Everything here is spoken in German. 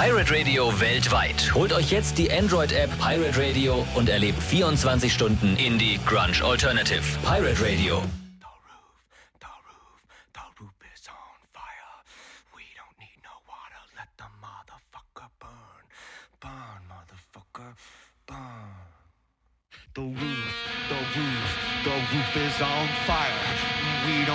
Pirate Radio weltweit. Holt euch jetzt die Android-App Pirate Radio und erlebt 24 Stunden Indie Grunge Alternative. Pirate Radio. The roof is on fire. We don't need no water. Let the motherfucker burn. Burn, motherfucker, burn. The roof is on fire. We don't